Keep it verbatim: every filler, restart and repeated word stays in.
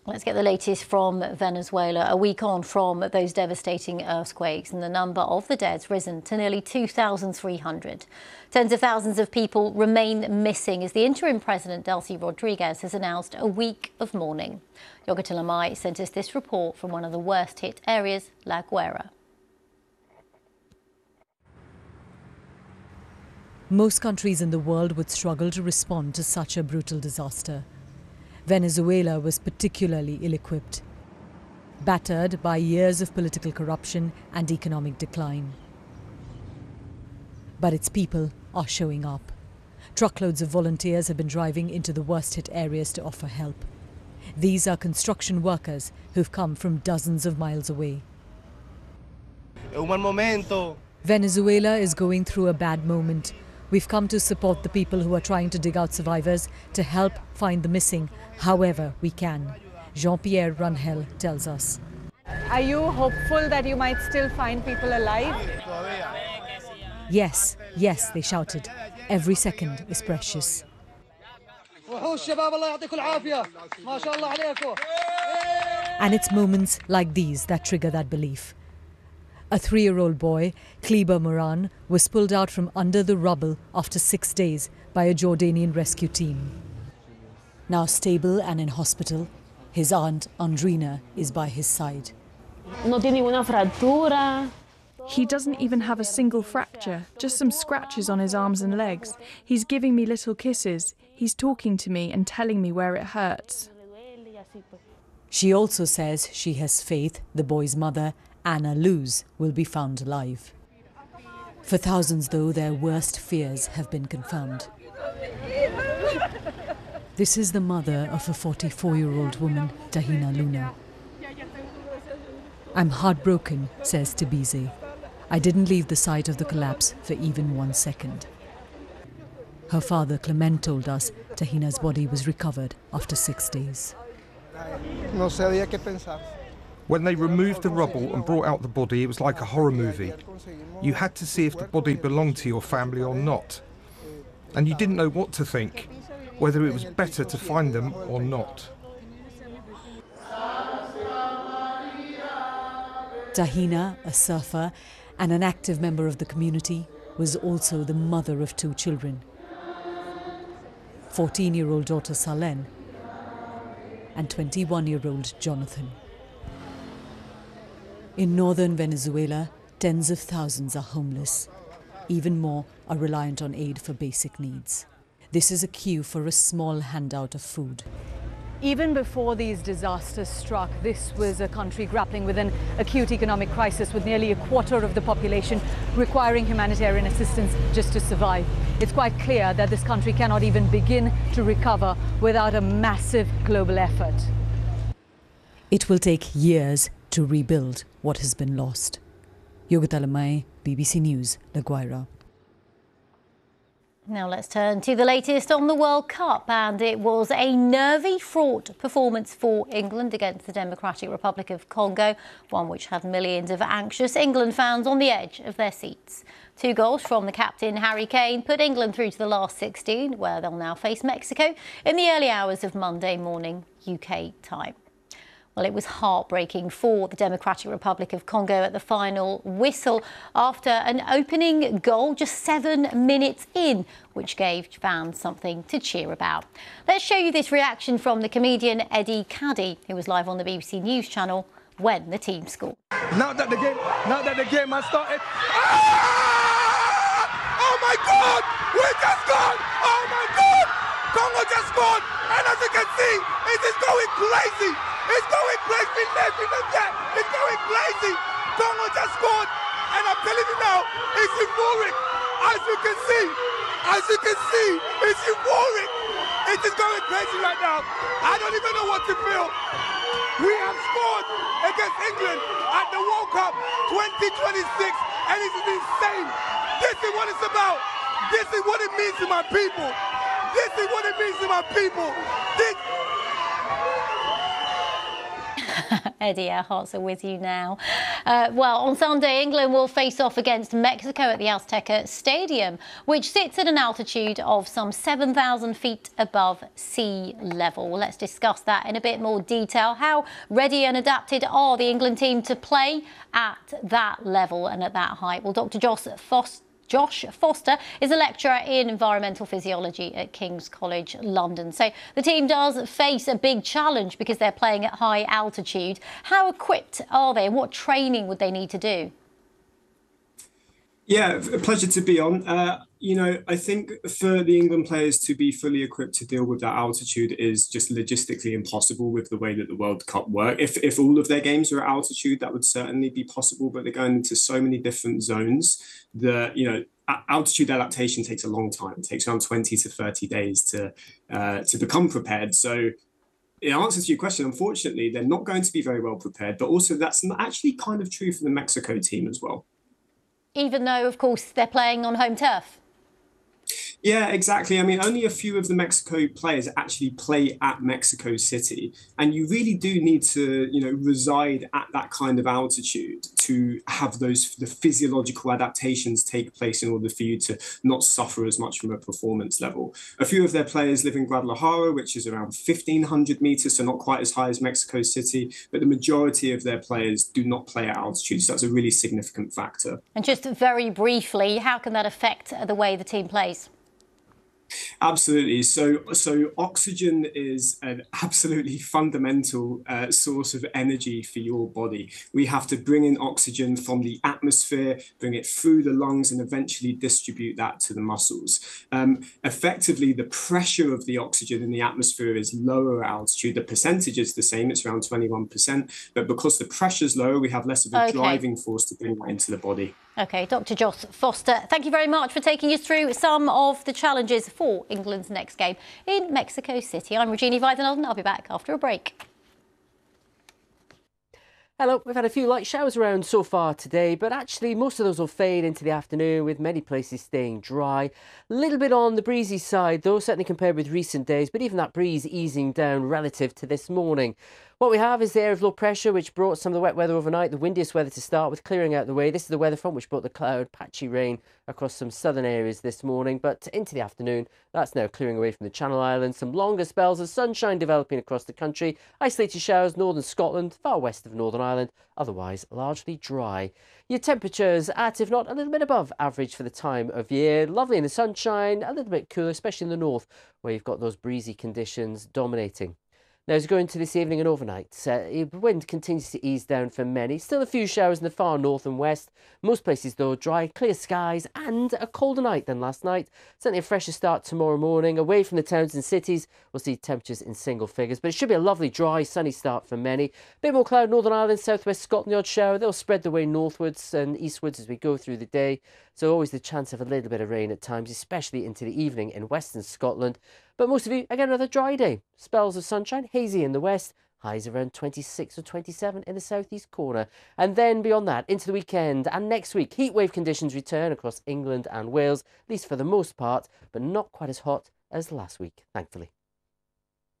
Let's get the latest from Venezuela. A week on from those devastating earthquakes, and the number of the dead's risen to nearly two thousand three hundred. Tens of thousands of people remain missing as the interim president, Delcy Rodriguez, has announced a week of mourning. Yogita Lamai sent us this report from one of the worst hit areas, La Guaira. Most countries in the world would struggle to respond to such a brutal disaster. Venezuela was particularly ill-equipped, battered by years of political corruption and economic decline. But its people are showing up. Truckloads of volunteers have been driving into the worst-hit areas to offer help. These are construction workers who've come from dozens of miles away. Venezuela is going through a bad moment. We've come to support the people who are trying to dig out survivors, to help find the missing however we can. Jean-Pierre Rangel tells us. Are you hopeful that you might still find people alive? Yes, yes, they shouted. Every second is precious. And it's moments like these that trigger that belief. A three-year-old boy, Kleber Moran, was pulled out from under the rubble after six days by a Jordanian rescue team. Now stable and in hospital, his aunt, Andrina, is by his side. He doesn't even have a single fracture, just some scratches on his arms and legs. He's giving me little kisses. He's talking to me and telling me where it hurts. She also says she has faith the boy's mother, Anna Luz, will be found alive. For thousands, though, their worst fears have been confirmed. This is the mother of a forty-four-year-old woman, Tahina Luna. I'm heartbroken, says Tibize. I didn't leave the site of the collapse for even one second. Her father, Clement, told us Tahina's body was recovered after six days. When they removed the rubble and brought out the body, it was like a horror movie. You had to see if the body belonged to your family or not. And you didn't know what to think, whether it was better to find them or not. Tahina, a surfer and an active member of the community, was also the mother of two children. fourteen-year-old daughter Salen and twenty-one-year-old Jonathan. In northern Venezuela, tens of thousands are homeless. Even more are reliant on aid for basic needs. This is a queue for a small handout of food. Even before these disasters struck, this was a country grappling with an acute economic crisis, with nearly a quarter of the population requiring humanitarian assistance just to survive. It's quite clear that this country cannot even begin to recover without a massive global effort. It will take years to rebuild what has been lost. Yogita Lamai, B B C News, La Guaira. Now let's turn to the latest on the World Cup, and it was a nervy, fraught performance for England against the Democratic Republic of Congo, one which had millions of anxious England fans on the edge of their seats. Two goals from the captain, Harry Kane, put England through to the last sixteen, where they'll now face Mexico in the early hours of Monday morning U K time. Well, it was heartbreaking for the Democratic Republic of Congo at the final whistle after an opening goal just seven minutes in, which gave fans something to cheer about. Let's show you this reaction from the comedian Eddie Caddy, who was live on the B B C News channel when the team scored. Now that the game, now that the game has started. Ah! Oh my God! We just scored! Oh my God! Congo just scored! And as you can see, it is going crazy! It's going crazy, left in the net. It's going crazy. Congo just scored, and I'm telling you now, it's euphoric. As you can see, as you can see, it's euphoric. It is going crazy right now. I don't even know what to feel. We have scored against England at the World Cup twenty twenty-six, and it is insane. This is what it's about. This is what it means to my people. This is what it means to my people. This Eddie, our hearts are with you now. Uh, well, on Sunday, England will face off against Mexico at the Azteca Stadium, which sits at an altitude of some seven thousand feet above sea level. Well, let's discuss that in a bit more detail. How ready and adapted are the England team to play at that level and at that height? Well, Doctor Josh Foster Josh Foster is a lecturer in environmental physiology at King's College London. So the team does face a big challenge because they're playing at high altitude. How equipped are they and what training would they need to do? Yeah, a pleasure to be on. Uh, you know, I think for the England players to be fully equipped to deal with that altitude is just logistically impossible with the way that the World Cup works. If, if all of their games are at altitude, that would certainly be possible, but they're going into so many different zones that, you know, altitude adaptation takes a long time. It takes around twenty to thirty days to uh, to become prepared. So in answer to your question, unfortunately, they're not going to be very well prepared, but also that's not actually kind of true for the Mexico team as well. Even though, of course, they're playing on home turf. Yeah, exactly. I mean, only a few of the Mexico players actually play at Mexico City. And you really do need to, you know, reside at that kind of altitude to have those the physiological adaptations take place in order for you to not suffer as much from a performance level. A few of their players live in Guadalajara, which is around fifteen hundred meters, so not quite as high as Mexico City. But the majority of their players do not play at altitude. So that's a really significant factor. And just very briefly, how can that affect the way the team plays? Absolutely. So, so oxygen is an absolutely fundamental uh, source of energy for your body. We have to bring in oxygen from the atmosphere, bring it through the lungs, and eventually distribute that to the muscles. Um, effectively, the pressure of the oxygen in the atmosphere is lower at altitude. The percentage is the same; it's around twenty-one percent. But because the pressure is lower, we have less of a okay. driving force to bring that into the body. OK, Doctor Josh Foster, thank you very much for taking us through some of the challenges for England's next game in Mexico City. I'm Regina Weidenolden. I'll be back after a break. Hello, we've had a few light showers around so far today, but actually most of those will fade into the afternoon with many places staying dry. A little bit on the breezy side though, certainly compared with recent days, but even that breeze easing down relative to this morning. What we have is the area of low pressure, which brought some of the wet weather overnight, the windiest weather to start with, clearing out the way. This is the weather front, which brought the cloud, patchy rain across some southern areas this morning. But into the afternoon, that's now clearing away from the Channel Islands. Some longer spells of sunshine developing across the country. Isolated showers, northern Scotland, far west of Northern Ireland. Otherwise, largely dry. Your temperatures at, if not a little bit above average for the time of year. Lovely in the sunshine, a little bit cooler, especially in the north, where you've got those breezy conditions dominating. Now, as we go into this evening and overnight, uh, wind continues to ease down for many. Still a few showers in the far north and west. Most places, though, dry, clear skies and a colder night than last night. Certainly a fresher start tomorrow morning. Away from the towns and cities, we'll see temperatures in single figures. But it should be a lovely, dry, sunny start for many. A bit more cloud, Northern Ireland, southwest Scotland, the odd shower. They'll spread their way northwards and eastwards as we go through the day. So always the chance of a little bit of rain at times, especially into the evening in western Scotland. But most of you, again, another dry day. Spells of sunshine, hazy in the west. Highs around twenty-six or twenty-seven in the southeast corner. And then beyond that, into the weekend and next week, heatwave conditions return across England and Wales, at least for the most part, but not quite as hot as last week, thankfully.